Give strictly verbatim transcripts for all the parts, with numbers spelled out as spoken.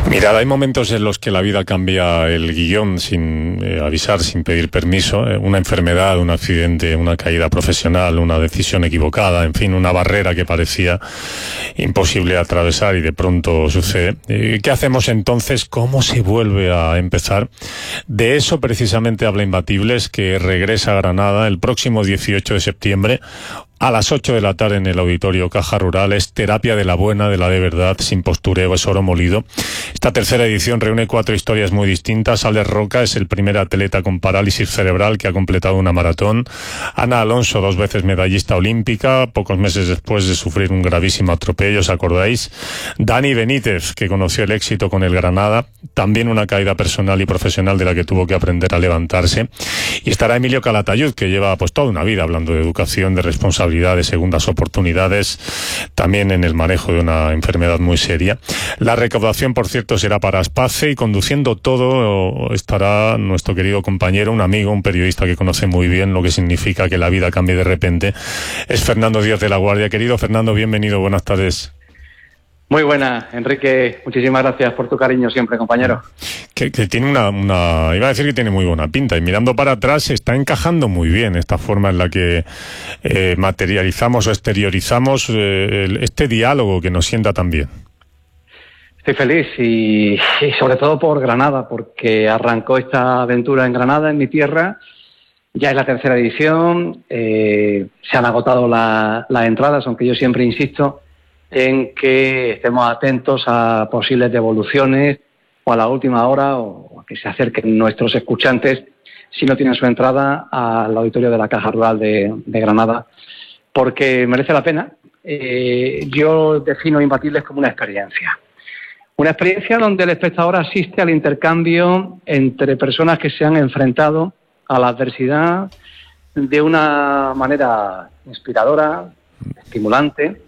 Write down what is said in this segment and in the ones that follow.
Mirad, hay momentos en los que la vida cambia el guión sin eh, avisar, sin pedir permiso. Eh, una enfermedad, un accidente, una caída profesional, una decisión equivocada, en fin, una barrera que parecía imposible atravesar y de pronto sucede. Eh, ¿Qué hacemos entonces? ¿Cómo se vuelve a empezar? De eso precisamente habla Imbatibles, que regresa a Granada el próximo dieciocho de septiembre. A las ocho de la tarde en el Auditorio Caja Rural. Es terapia de la buena, de la de verdad, sin postureo, es oro molido. Esta tercera edición reúne cuatro historias muy distintas. Alex Roca es el primer atleta con parálisis cerebral que ha completado una maratón. Ana Alonso, dos veces medallista olímpica, pocos meses después de sufrir un gravísimo atropello, ¿os acordáis? Dani Benítez, que conoció el éxito con el Granada, también una caída personal y profesional de la que tuvo que aprender a levantarse. Y estará Emilio Calatayud, que lleva pues toda una vida hablando de educación, de responsabilidad, de segundas oportunidades, también en el manejo de una enfermedad muy seria. La recaudación, por cierto, será para Aspace, y conduciendo todo estará nuestro querido compañero, un amigo, un periodista que conoce muy bien lo que significa que la vida cambie de repente. Es Fernando Díaz de la Guardia. Querido Fernando, bienvenido, buenas tardes. Muy buena, Enrique. Muchísimas gracias por tu cariño siempre, compañero. Que, que tiene una, una... Iba a decir que tiene muy buena pinta, y mirando para atrás se está encajando muy bien esta forma en la que eh, materializamos o exteriorizamos eh, el, este diálogo que nos sienta tan bien. Estoy feliz y, y sobre todo por Granada, porque arrancó esta aventura en Granada, en mi tierra. Ya es la tercera edición, eh, se han agotado la, las entradas, aunque yo siempre insisto en que estemos atentos a posibles devoluciones o a la última hora, o a que se acerquen nuestros escuchantes, si no tienen su entrada, al auditorio de la Caja Rural de, de Granada, porque merece la pena. Eh, yo defino Imbatibles como una experiencia. Una experiencia donde el espectador asiste al intercambio entre personas que se han enfrentado a la adversidad de una manera inspiradora, estimulante,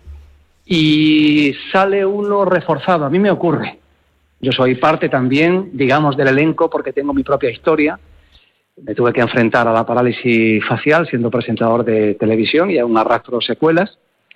y sale uno reforzado. A mí me ocurre. Yo soy parte también, digamos, del elenco, porque tengo mi propia historia. Me tuve que enfrentar a la parálisis facial siendo presentador de televisión y aún arrastro secuelas.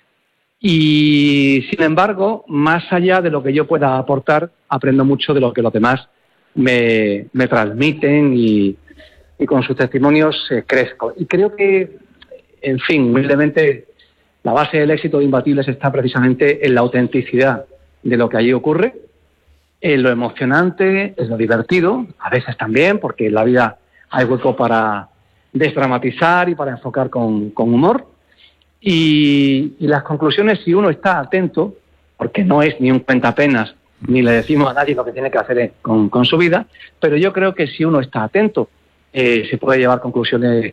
Y, sin embargo, más allá de lo que yo pueda aportar, aprendo mucho de lo que los demás me, me transmiten y, y con sus testimonios eh, crezco. Y creo que, en fin, humildemente, la base del éxito de Imbatibles está precisamente en la autenticidad de lo que allí ocurre, en lo emocionante, en lo divertido, a veces también, porque en la vida hay hueco para desdramatizar y para enfocar con, con humor. Y, y las conclusiones, si uno está atento, porque no es ni un cuentapenas, ni le decimos a nadie lo que tiene que hacer con, con su vida, pero yo creo que si uno está atento, eh, se puede llevar conclusiones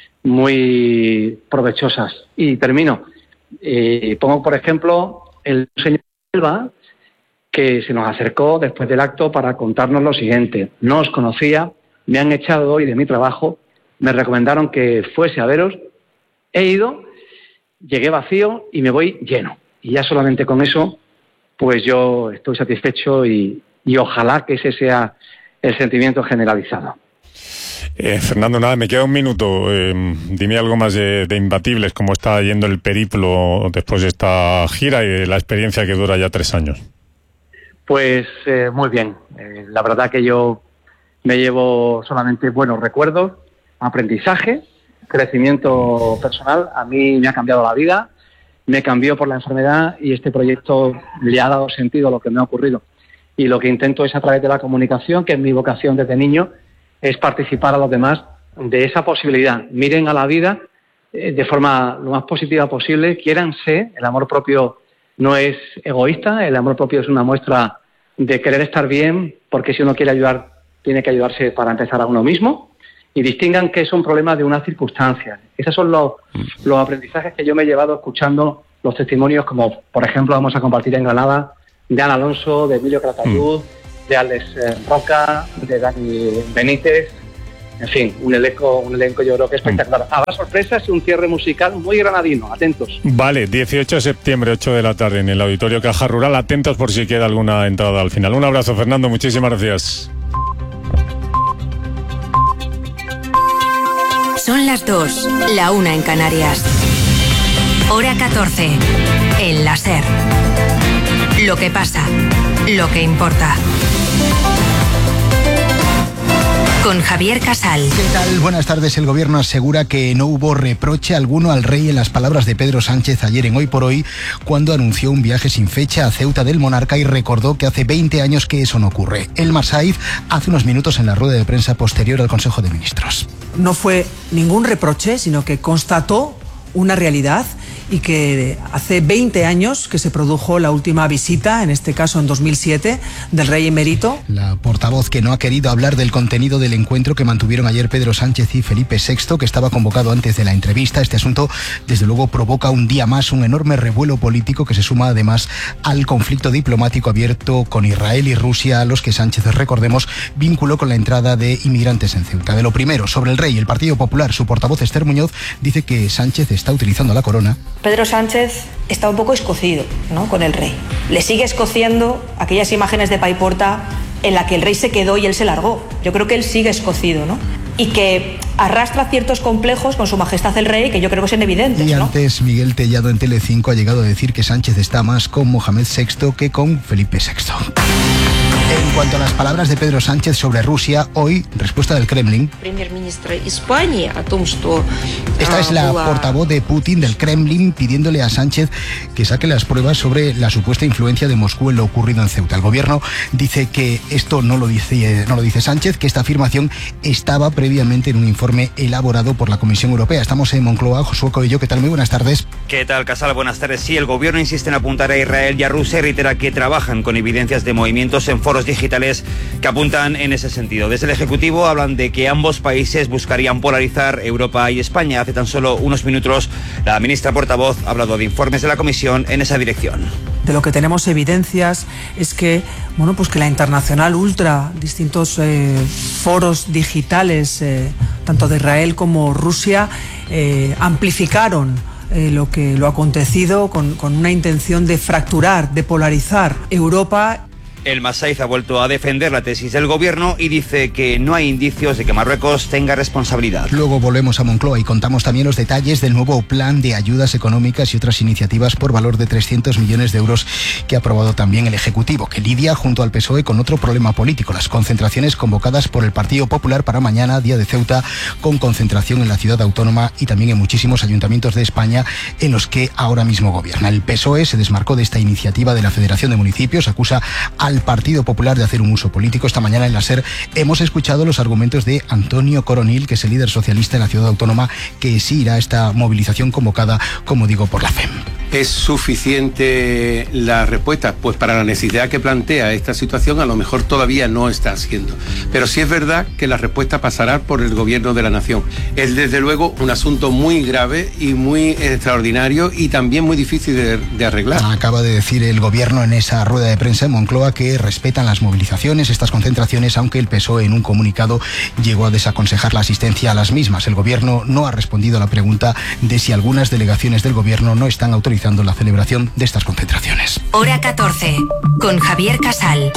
muy provechosas. Y termino. Eh, pongo, por ejemplo, el señor Elba, que se nos acercó después del acto para contarnos lo siguiente. No os conocía, me han echado hoy de mi trabajo, me recomendaron que fuese a veros, he ido, llegué vacío y me voy lleno. Y ya solamente con eso, pues yo estoy satisfecho y, y ojalá que ese sea el sentimiento generalizado. Eh, Fernando, nada, me queda un minuto. Eh, dime algo más de, de Imbatibles, cómo está yendo el periplo después de esta gira y de la experiencia que dura ya tres años. Pues eh, muy bien. Eh, la verdad que yo me llevo solamente buenos recuerdos, aprendizaje, crecimiento personal. A mí me ha cambiado la vida, me cambió por la enfermedad y este proyecto le ha dado sentido a lo que me ha ocurrido. Y lo que intento es, a través de la comunicación, que es mi vocación desde niño, es participar a los demás de esa posibilidad. Miren a la vida eh, de forma lo más positiva posible, quiéranse. El amor propio no es egoísta, el amor propio es una muestra de querer estar bien, porque si uno quiere ayudar, tiene que ayudarse para empezar a uno mismo, y distingan que es un problema de una circunstancia. Esos son los, los aprendizajes que yo me he llevado escuchando los testimonios, como por ejemplo vamos a compartir en Granada, de Ana Alonso, de Emilio Calatayud, mm. de Alex eh, Roca, de Dani Benítez. En fin, un elenco, un elenco yo creo que espectacular. Habrá sorpresas y un cierre musical muy granadino, atentos. Vale, dieciocho de septiembre, ocho de la tarde, en el Auditorio Caja Rural. Atentos por si queda alguna entrada al final. Un abrazo, Fernando, muchísimas gracias. Son las dos, la una en Canarias. Hora catorce, en la SER. Lo que pasa, lo que importa. Con Javier Casal. ¿Qué tal? Buenas tardes. El gobierno asegura que no hubo reproche alguno al rey en las palabras de Pedro Sánchez ayer en Hoy por Hoy, cuando anunció un viaje sin fecha a Ceuta del monarca y recordó que hace veinte años que eso no ocurre. Elmar Saiz hace unos minutos en la rueda de prensa posterior al Consejo de Ministros. No fue ningún reproche, sino que constató una realidad y que hace veinte años que se produjo la última visita, en este caso en dos mil siete, del rey emérito. La portavoz, que no ha querido hablar del contenido del encuentro que mantuvieron ayer Pedro Sánchez y Felipe sexto, que estaba convocado antes de la entrevista. Este asunto, desde luego, provoca un día más un enorme revuelo político que se suma además al conflicto diplomático abierto con Israel y Rusia, a los que Sánchez, recordemos, vinculó con la entrada de inmigrantes en Ceuta. De lo primero, sobre el rey, el Partido Popular, su portavoz Esther Muñoz dice que Sánchez está utilizando la corona. Pedro Sánchez está un poco escocido, ¿no?, con el rey. Le sigue escociendo aquellas imágenes de Paiporta en la que el rey se quedó y él se largó. Yo creo que él sigue escocido, ¿no? Y que arrastra ciertos complejos con su majestad el rey, que yo creo que son evidentes, Y ¿no? antes, Miguel Tellado en Telecinco ha llegado a decir que Sánchez está más con Mohamed sexto que con Felipe sexto. En cuanto a las palabras de Pedro Sánchez sobre Rusia, hoy, respuesta del Kremlin. Esta es la portavoz de Putin, del Kremlin, pidiéndole a Sánchez que saque las pruebas sobre la supuesta influencia de Moscú en lo ocurrido en Ceuta. El gobierno dice que esto no lo dice, no lo dice Sánchez, que esta afirmación estaba previamente en un informe elaborado por la Comisión Europea. Estamos en Moncloa. Josué Coello, ¿qué tal? Muy buenas tardes. ¿Qué tal, Casal? Buenas tardes. Sí, el gobierno insiste en apuntar a Israel y a Rusia y reitera que trabajan con evidencias de movimientos en foros digitales que apuntan en ese sentido. Desde el Ejecutivo hablan de que ambos países buscarían polarizar Europa y España. Hace tan solo unos minutos la ministra portavoz ha hablado de informes de la Comisión en esa dirección. De lo que tenemos evidencias es que, bueno, pues que la Internacional Ultra, distintos eh, foros digitales, eh, tanto de Israel como Rusia, eh, amplificaron eh, lo que lo acontecido con, con una intención de fracturar, de polarizar Europa. El Masaiz ha vuelto a defender la tesis del gobierno y dice que no hay indicios de que Marruecos tenga responsabilidad. Luego volvemos a Moncloa y contamos también los detalles del nuevo plan de ayudas económicas y otras iniciativas por valor de trescientos millones de euros que ha aprobado también el Ejecutivo, que lidia junto al P S O E con otro problema político: las concentraciones convocadas por el Partido Popular para mañana, día de Ceuta, con concentración en la ciudad autónoma y también en muchísimos ayuntamientos de España en los que ahora mismo gobierna. El P S O E se desmarcó de esta iniciativa de la Federación de Municipios, acusa al Partido Popular de hacer un uso político. Esta mañana en la SER hemos escuchado los argumentos de Antonio Coronil, que es el líder socialista en la ciudad autónoma, que sí irá a esta movilización convocada, como digo, por la F E M. ¿Es suficiente la respuesta? Pues para la necesidad que plantea esta situación a lo mejor todavía no está siendo. Pero sí es verdad que la respuesta pasará por el gobierno de la nación. Es desde luego un asunto muy grave y muy extraordinario y también muy difícil de, de arreglar. Acaba de decir el gobierno en esa rueda de prensa en Moncloa que respetan las movilizaciones, estas concentraciones, aunque el P S O E en un comunicado llegó a desaconsejar la asistencia a las mismas. El gobierno no ha respondido a la pregunta de si algunas delegaciones del gobierno no están autorizando la celebración de estas concentraciones. Hora catorce, con Javier Casal.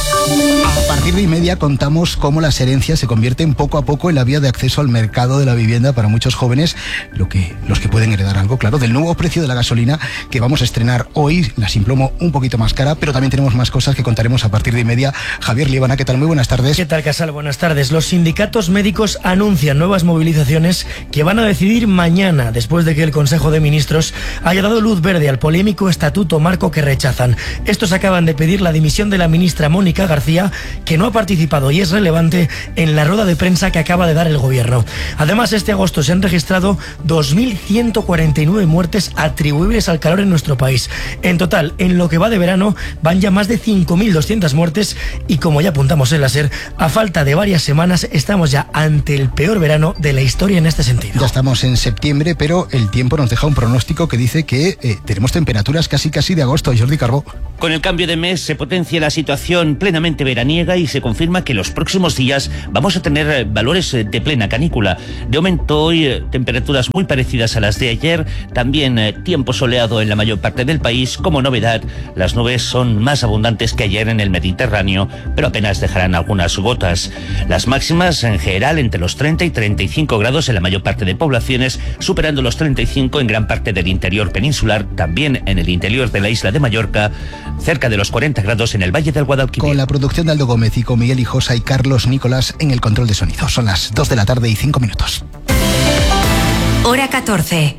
A partir de y media contamos cómo las herencias se convierten poco a poco en la vía de acceso al mercado de la vivienda para muchos jóvenes, lo que, los que pueden heredar algo, claro, del nuevo precio de la gasolina que vamos a estrenar hoy, la Simplomo un poquito más cara, pero también tenemos más cosas que contaremos a partir de y media. Javier Liebana, ¿qué tal? Muy buenas tardes. ¿Qué tal, Casal? Buenas tardes. Los sindicatos médicos anuncian nuevas movilizaciones que van a decidir mañana, después de que el Consejo de Ministros haya dado luz verde al polémico estatuto marco que rechazan. Estos acaban de pedir la dimisión de la ministra Mónica García, que no ha participado y es relevante en la rueda de prensa que acaba de dar el gobierno. Además, este agosto se han registrado dos mil ciento cuarenta y nueve muertes atribuibles al calor en nuestro país. En total, en lo que va de verano, van ya más de cinco mil doscientas muertes y, como ya apuntamos en la SER, a falta de varias semanas estamos ya ante el peor verano de la historia en este sentido. Ya estamos en septiembre, pero el tiempo nos deja un pronóstico que dice que eh, tenemos temperaturas casi casi de agosto. Jordi Carbó. Con el cambio de mes se potencia la situación plenamente veraniega y se confirma que los próximos días vamos a tener valores de plena canícula. De momento hoy temperaturas muy parecidas a las de ayer, también tiempo soleado en la mayor parte del país. Como novedad, las nubes son más abundantes que ayer en el Mediterráneo, pero apenas dejarán algunas gotas. Las máximas en general entre los treinta y treinta y cinco grados en la mayor parte de poblaciones, superando los treinta y cinco en gran parte del interior peninsular. espectacular también en el interior de la isla de Mallorca, cerca de los cuarenta grados en el Valle del Guadalquivir. Con la producción de Aldo Gómez y con Miguel Hijosa y Carlos Nicolás en el control de sonido. Son las dos de la tarde y cinco minutos. Hora catorce.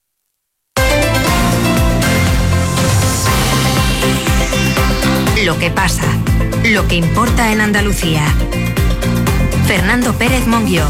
Lo que pasa, lo que importa en Andalucía. Fernando Pérez Monguió.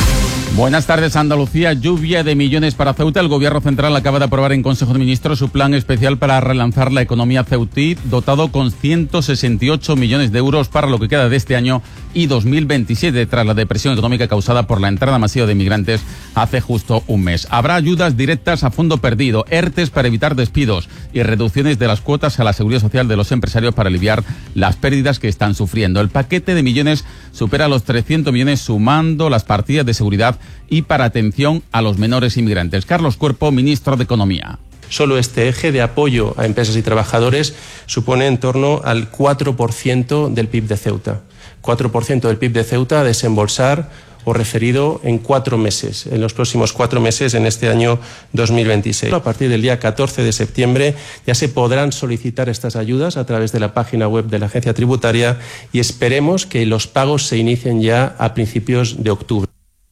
Buenas tardes, Andalucía. Lluvia de millones para Ceuta. El Gobierno Central acaba de aprobar en Consejo de Ministros su plan especial para relanzar la economía ceutí, dotado con ciento sesenta y ocho millones de euros para lo que queda de este año y dos mil veintisiete, tras la depresión económica causada por la entrada masiva de inmigrantes hace justo un mes. Habrá ayudas directas a fondo perdido, ERTES para evitar despidos y reducciones de las cuotas a la seguridad social de los empresarios para aliviar las pérdidas que están sufriendo. El paquete de millones supera los trescientos millones, sumando las partidas de seguridad y para atención a los menores inmigrantes. Carlos Cuerpo, ministro de Economía. Solo este eje de apoyo a empresas y trabajadores supone en torno al cuatro por ciento del P I B de Ceuta. cuatro por ciento del P I B de Ceuta a desembolsar o referido en cuatro meses, en los próximos cuatro meses en este año dos mil veintiséis. A partir del día catorce de septiembre ya se podrán solicitar estas ayudas a través de la página web de la Agencia Tributaria y esperemos que los pagos se inicien ya a principios de octubre.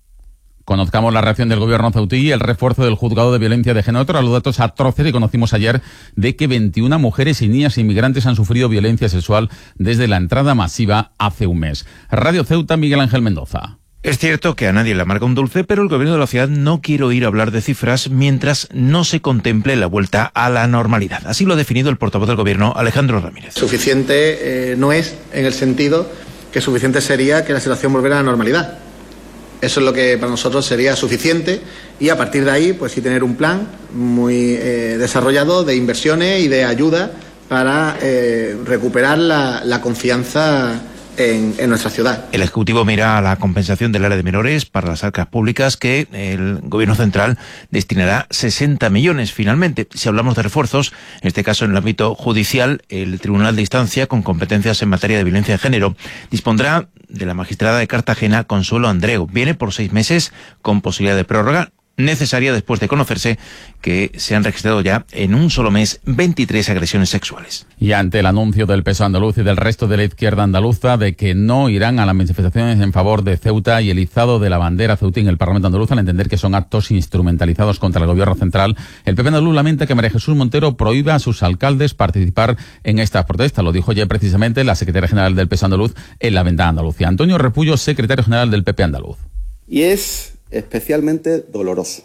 Conozcamos la reacción del gobierno ceutí y el refuerzo del juzgado de violencia de género tras los datos atroces que conocimos ayer de que veintiuna mujeres y niñas inmigrantes han sufrido violencia sexual desde la entrada masiva hace un mes. Radio Ceuta, Miguel Ángel Mendoza. Es cierto que a nadie le amarga un dulce, pero el gobierno de la ciudad no quiere oír hablar de cifras mientras no se contemple la vuelta a la normalidad. Así lo ha definido el portavoz del gobierno, Alejandro Ramírez. Suficiente eh, no es, en el sentido que suficiente sería que la situación volviera a la normalidad. Eso es lo que para nosotros sería suficiente y a partir de ahí, pues sí tener un plan muy eh, desarrollado de inversiones y de ayuda para eh, recuperar la, la confianza en, en nuestra ciudad. El Ejecutivo mira a la compensación del área de menores para las arcas públicas, que el Gobierno Central destinará sesenta millones finalmente. Si hablamos de refuerzos, en este caso en el ámbito judicial, el Tribunal de Instancia, con competencias en materia de violencia de género, dispondrá de la magistrada de Cartagena, Consuelo Andreu. Viene por seis meses con posibilidad de prórroga, necesaria después de conocerse que se han registrado ya en un solo mes veintitrés agresiones sexuales. Y ante el anuncio del P S O E andaluz y del resto de la izquierda andaluza de que no irán a las manifestaciones en favor de Ceuta y el izado de la bandera ceutí en el Parlamento andaluz, al entender que son actos instrumentalizados contra el gobierno central, el P P andaluz lamenta que María Jesús Montero prohíba a sus alcaldes participar en estas protestas. Lo dijo ya precisamente la secretaria general del P S O E andaluz en la Ventana Andalucía. Antonio Repullo, secretario general del P P andaluz. Y es especialmente doloroso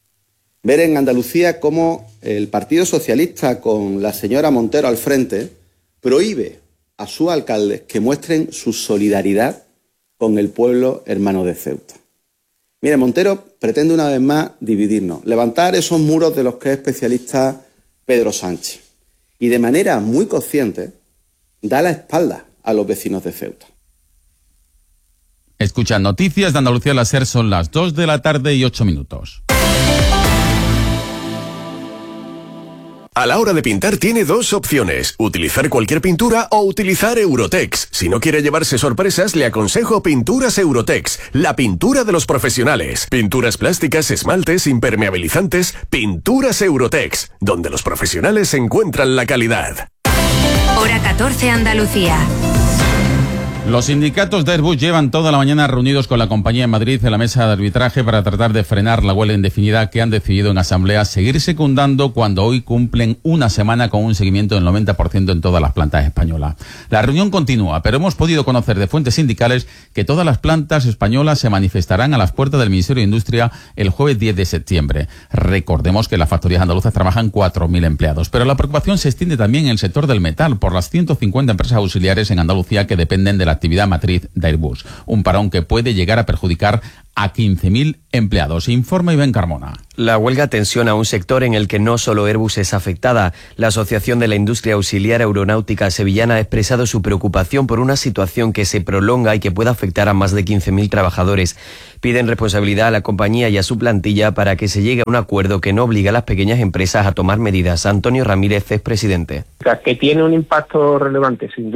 ver en Andalucía cómo el Partido Socialista, con la señora Montero al frente, prohíbe a sus alcaldes que muestren su solidaridad con el pueblo hermano de Ceuta. Mire, Montero pretende una vez más dividirnos, levantar esos muros de los que es especialista Pedro Sánchez y de manera muy consciente da la espalda a los vecinos de Ceuta. Escuchan Noticias de Andalucía. Las SER, son las dos de la tarde y ocho minutos. A la hora de pintar tiene dos opciones, utilizar cualquier pintura o utilizar Eurotex. Si no quiere llevarse sorpresas, le aconsejo Pinturas Eurotex, la pintura de los profesionales. Pinturas plásticas, esmaltes, impermeabilizantes, Pinturas Eurotex, donde los profesionales encuentran la calidad. Hora catorce, Andalucía. Los sindicatos de Airbus llevan toda la mañana reunidos con la compañía en Madrid en la mesa de arbitraje para tratar de frenar la huelga indefinida que han decidido en asamblea seguir secundando cuando hoy cumplen una semana con un seguimiento del noventa por ciento en todas las plantas españolas. La reunión continúa, pero hemos podido conocer de fuentes sindicales que todas las plantas españolas se manifestarán a las puertas del Ministerio de Industria el jueves diez de septiembre. Recordemos que en las factorías andaluzas trabajan cuatro mil empleados, pero la preocupación se extiende también en el sector del metal por las ciento cincuenta empresas auxiliares en Andalucía que dependen de la actividad matriz de Airbus. Un parón que puede llegar a perjudicar a quince mil empleados. Informa Iván Carmona. La huelga tensiona un sector en el que no solo Airbus es afectada. La Asociación de la Industria Auxiliar Aeronáutica Sevillana ha expresado su preocupación por una situación que se prolonga y que puede afectar a más de quince mil trabajadores. Piden responsabilidad a la compañía y a su plantilla para que se llegue a un acuerdo que no obligue a las pequeñas empresas a tomar medidas. Antonio Ramírez es presidente. Que tiene un impacto relevante, sin duda.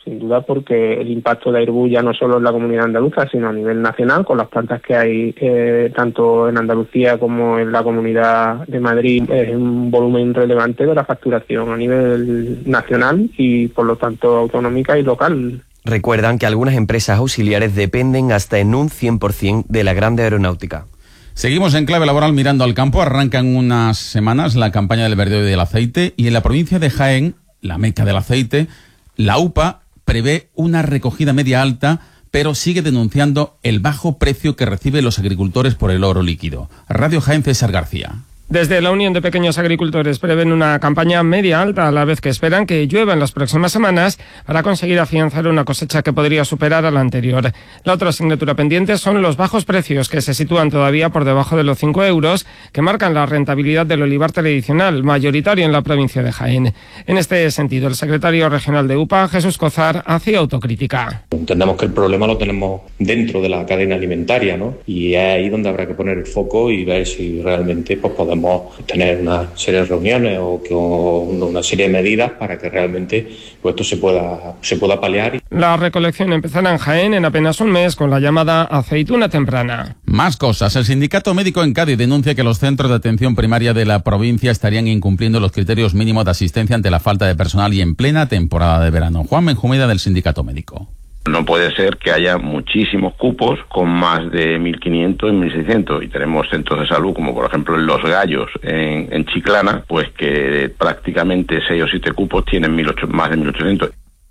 sin duda, porque el impacto de Airbus ya no solo en la comunidad andaluza, sino a nivel nacional, con las plantas que hay eh, tanto en Andalucía como en la Comunidad de Madrid, es un volumen relevante de la facturación a nivel nacional y, por lo tanto, autonómica y local. Recuerdan que algunas empresas auxiliares dependen hasta en un cien por ciento de la grande aeronáutica. Seguimos en clave laboral mirando al campo. Arranca en unas semanas la campaña del verdeo y del aceite, y en la provincia de Jaén, la meca del aceite, la U P A prevé una recogida media alta, pero sigue denunciando el bajo precio que reciben los agricultores por el oro líquido. Radio Jaén, César García. Desde la Unión de Pequeños Agricultores prevén una campaña media alta, a la vez que esperan que llueva en las próximas semanas para conseguir afianzar una cosecha que podría superar a la anterior. La otra asignatura pendiente son los bajos precios, que se sitúan todavía por debajo de los cinco euros, que marcan la rentabilidad del olivar tradicional, mayoritario en la provincia de Jaén. En este sentido, el secretario regional de U P A, Jesús Cozar, hacía autocrítica. Entendemos que el problema lo tenemos dentro de la cadena alimentaria, ¿no? Y es ahí donde habrá que poner el foco y ver si realmente pues, podemos tener una serie de reuniones o, que, o una serie de medidas para que realmente pues, esto se pueda, se pueda paliar. La recolección empezará en Jaén en apenas un mes con la llamada aceituna temprana. Más cosas. El sindicato médico en Cádiz denuncia que los centros de atención primaria de la provincia estarían incumpliendo los criterios mínimos de asistencia ante la falta de personal y en plena temporada de verano. Juan Benjumeda, del sindicato médico. No puede ser que haya muchísimos cupos con más de mil quinientos y mil seiscientos y tenemos centros de salud como por ejemplo en Los Gallos, en, en Chiclana, pues que prácticamente seis o siete cupos tienen mil ocho, más de mil ochocientos.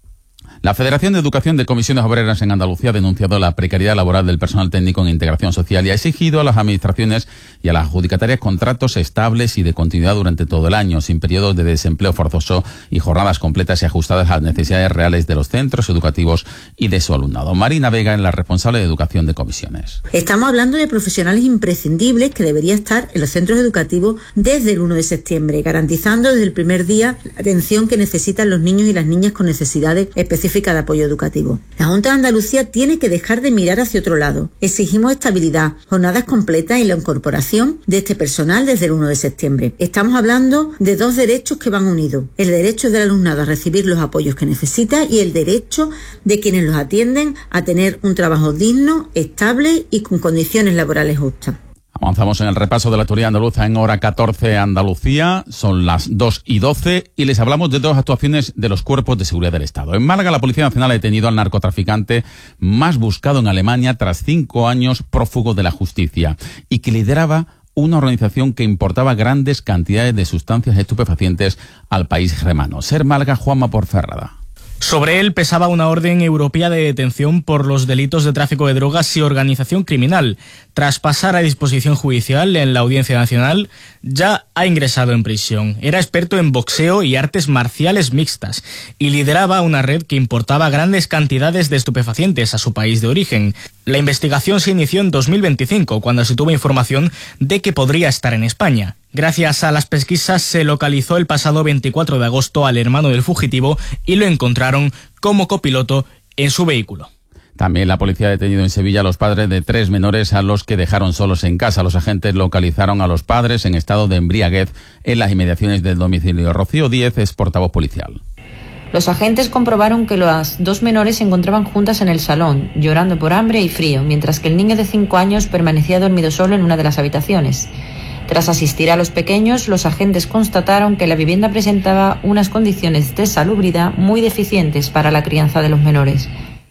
La Federación de Educación de Comisiones Obreras en Andalucía ha denunciado la precariedad laboral del personal técnico en integración social y ha exigido a las administraciones y a las adjudicatarias contratos estables y de continuidad durante todo el año, sin periodos de desempleo forzoso y jornadas completas y ajustadas a las necesidades reales de los centros educativos y de su alumnado. Marina Vega es la responsable de Educación de Comisiones. Estamos hablando de profesionales imprescindibles que deberían estar en los centros educativos desde el uno de septiembre, garantizando desde el primer día la atención que necesitan los niños y las niñas con necesidades específicas de apoyo educativo. La Junta de Andalucía tiene que dejar de mirar hacia otro lado. Exigimos estabilidad, jornadas completas y la incorporación de este personal desde el uno de septiembre. Estamos hablando de dos derechos que van unidos. El derecho del alumnado a recibir los apoyos que necesita y el derecho de quienes los atienden a tener un trabajo digno, estable y con condiciones laborales justas. Avanzamos en el repaso de la actualidad andaluza en hora catorce Andalucía, son las dos y doce y les hablamos de dos actuaciones de los cuerpos de seguridad del Estado. En Málaga, la Policía Nacional ha detenido al narcotraficante más buscado en Alemania tras cinco años prófugo de la justicia y que lideraba una organización que importaba grandes cantidades de sustancias estupefacientes al país germano. Ser Málaga, Juanma Porferrada. Sobre él pesaba una orden europea de detención por los delitos de tráfico de drogas y organización criminal. Tras pasar a disposición judicial en la Audiencia Nacional, ya ha ingresado en prisión. Era experto en boxeo y artes marciales mixtas y lideraba una red que importaba grandes cantidades de estupefacientes a su país de origen. La investigación se inició en dos mil veinticinco, cuando se tuvo información de que podría estar en España. Gracias a las pesquisas se localizó el pasado veinticuatro de agosto al hermano del fugitivo y lo encontraron como copiloto en su vehículo. También la policía ha detenido en Sevilla a los padres de tres menores a los que dejaron solos en casa. Los agentes localizaron a los padres en estado de embriaguez en las inmediaciones del domicilio. Rocío Díez es portavoz policial. Los agentes comprobaron que las dos menores se encontraban juntas en el salón, llorando por hambre y frío, mientras que el niño de cinco años permanecía dormido solo en una de las habitaciones. Tras asistir a los pequeños, los agentes constataron que la vivienda presentaba unas condiciones de salubridad muy deficientes para la crianza de los menores.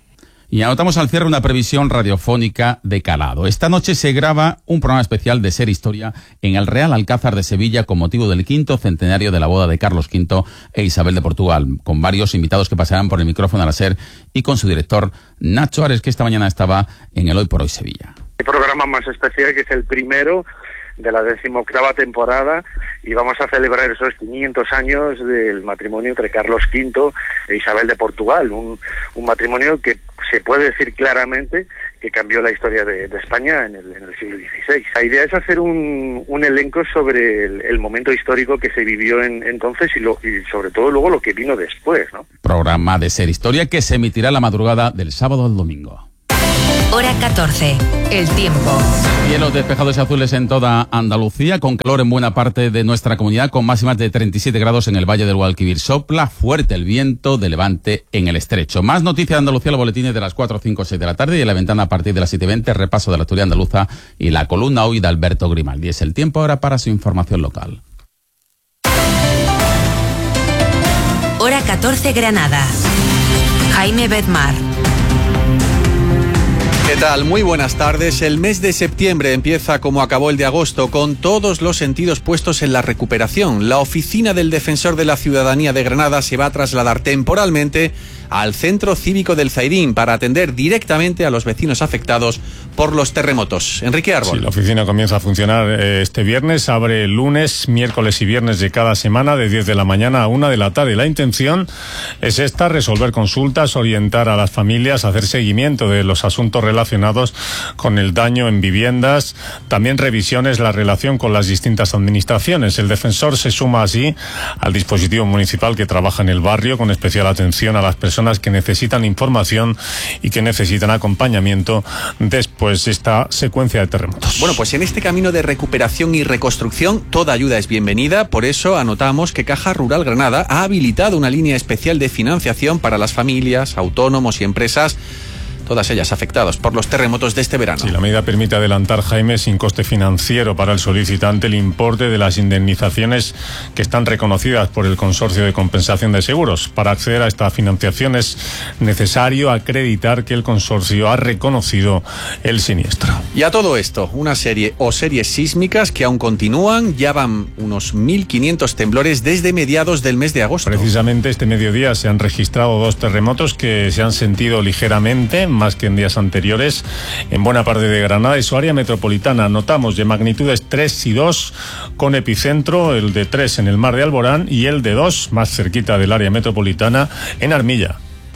Y anotamos al cierre una previsión radiofónica de calado. Esta noche se graba un programa especial de Ser Historia en el Real Alcázar de Sevilla con motivo del quinto centenario de la boda de Carlos quinto e Isabel de Portugal, con varios invitados que pasarán por el micrófono a la Ser y con su director Nacho Ares, que esta mañana estaba en el Hoy por Hoy Sevilla. El programa más especial, que es el primero de la decimoctava temporada, y vamos a celebrar esos quinientos años del matrimonio entre Carlos quinto e Isabel de Portugal, un, un matrimonio que se puede decir claramente que cambió la historia de, de España en el, en el siglo dieciséis. La idea es hacer un, un elenco sobre el, el momento histórico que se vivió en, entonces y, lo, y sobre todo luego lo que vino después, ¿no? Programa de Ser Historia que se emitirá la madrugada del sábado al domingo. Hora catorce. El tiempo. Cielos despejados y azules en toda Andalucía, con calor en buena parte de nuestra comunidad, con máximas de treinta y siete grados en el Valle del Guadalquivir. Sopla fuerte el viento de levante en el estrecho. Más noticias de Andalucía, los boletines de las cuatro, cinco, seis de la tarde y en la ventana a partir de las siete y veinte, repaso de la actualidad andaluza y la columna hoy de Alberto Grimaldi. Es el tiempo ahora para su información local. Hora catorce, Granada. Jaime Bedmar. ¿Qué tal? Muy buenas tardes. El mes de septiembre empieza como acabó el de agosto, con todos los sentidos puestos en la recuperación. La oficina del Defensor de la Ciudadanía de Granada se va a trasladar temporalmente al Centro Cívico del Zairín para atender directamente a los vecinos afectados por los terremotos. Enrique Árbol. Sí, la oficina comienza a funcionar eh, este viernes, abre lunes, miércoles y viernes de cada semana de diez de la mañana a una de la tarde. La intención es esta: resolver consultas, orientar a las familias, hacer seguimiento de los asuntos relacionados con el daño en viviendas, también revisiones, la relación con las distintas administraciones. El defensor se suma así al dispositivo municipal que trabaja en el barrio, con especial atención a las personas que necesitan información y que necesitan acompañamiento después de esta secuencia de terremotos. Bueno, pues en este camino de recuperación y reconstrucción toda ayuda es bienvenida. Por eso anotamos que Caja Rural Granada ha habilitado una línea especial de financiación para las familias, autónomos y empresas, todas ellas afectadas por los terremotos de este verano. Sí, la medida permite adelantar, Jaime, sin coste financiero para el solicitante, el importe de las indemnizaciones que están reconocidas por el Consorcio de Compensación de Seguros. Para acceder a esta financiación es necesario acreditar que el consorcio ha reconocido el siniestro. Y a todo esto, una serie o series sísmicas que aún continúan. Ya van unos mil quinientos temblores desde mediados del mes de agosto. Precisamente este mediodía se han registrado dos terremotos que se han sentido ligeramente, más que en días anteriores, en buena parte de Granada y su área metropolitana. Notamos de magnitudes tres y dos, con epicentro el de tres en el Mar de Alborán y el de dos, más cerquita del área metropolitana, en Armilla.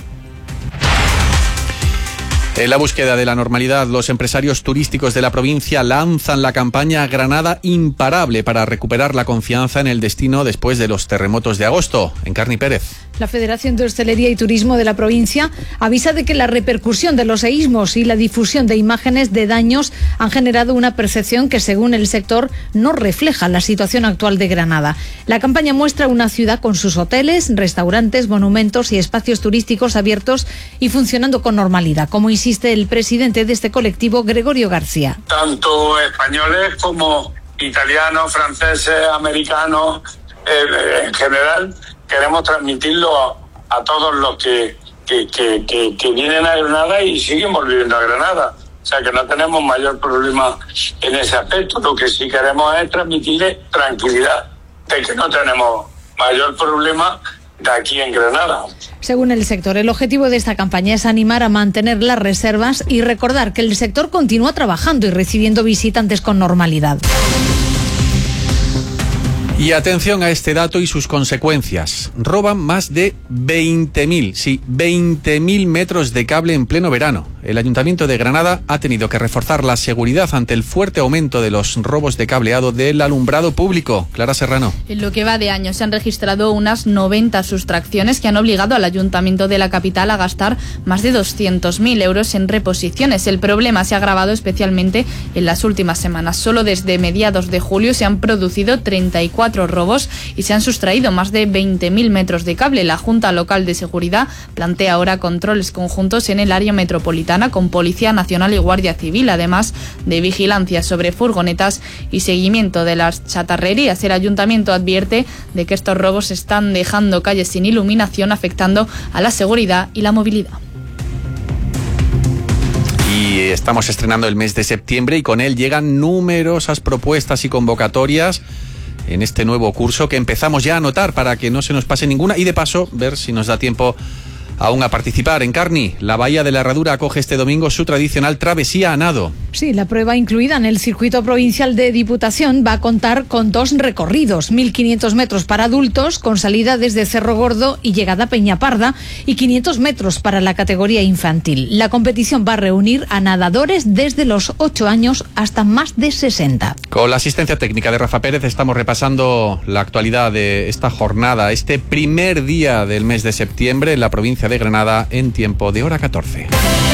En la búsqueda de la normalidad, los empresarios turísticos de la provincia lanzan la campaña Granada Imparable para recuperar la confianza en el destino después de los terremotos de agosto. Encarni Pérez. La Federación de Hostelería y Turismo de la provincia avisa de que la repercusión de los seísmos y la difusión de imágenes de daños han generado una percepción que, según el sector, no refleja la situación actual de Granada. La campaña muestra una ciudad con sus hoteles, restaurantes, monumentos y espacios turísticos abiertos y funcionando con normalidad, como insiste el presidente de este colectivo, Gregorio García. Tanto españoles como italianos, franceses, americanos, eh, en general, queremos transmitirlo a, a todos los que, que, que, que, que vienen a Granada y siguen volviendo a Granada. O sea que no tenemos mayor problema en ese aspecto. Lo que sí queremos es transmitirle tranquilidad de que no tenemos mayor problema de aquí en Granada. Según el sector, el objetivo de esta campaña es animar a mantener las reservas y recordar que el sector continúa trabajando y recibiendo visitantes con normalidad. Y atención a este dato y sus consecuencias. Roban más de veinte mil, sí, veinte mil metros de cable en pleno verano. El Ayuntamiento de Granada ha tenido que reforzar la seguridad ante el fuerte aumento de los robos de cableado del alumbrado público. Clara Serrano. En lo que va de año se han registrado unas noventa sustracciones que han obligado al Ayuntamiento de la capital a gastar más de doscientos mil euros en reposiciones. El problema se ha agravado especialmente en las últimas semanas. Solo desde mediados de julio se han producido treinta y cuatro robos y se han sustraído más de veinte mil metros de cable. La Junta Local de Seguridad plantea ahora controles conjuntos en el área metropolitana con Policía Nacional y Guardia Civil, además de vigilancia sobre furgonetas y seguimiento de las chatarrerías. El Ayuntamiento advierte de que estos robos están dejando calles sin iluminación, afectando a la seguridad y la movilidad. Y estamos estrenando el mes de septiembre y con él llegan numerosas propuestas y convocatorias en este nuevo curso que empezamos ya a anotar para que no se nos pase ninguna y de paso ver si nos da tiempo aún a participar. Encarni, la Bahía de la Herradura acoge este domingo su tradicional travesía a nado. Sí, la prueba incluida en el circuito provincial de Diputación va a contar con dos recorridos, mil quinientos metros para adultos con salida desde Cerro Gordo y llegada a Peñaparda y quinientos metros para la categoría infantil. La competición va a reunir a nadadores desde los ocho años hasta más de sesenta. Con la asistencia técnica de Rafa Pérez estamos repasando la actualidad de esta jornada, este primer día del mes de septiembre en la provincia de Granada en tiempo de hora catorce.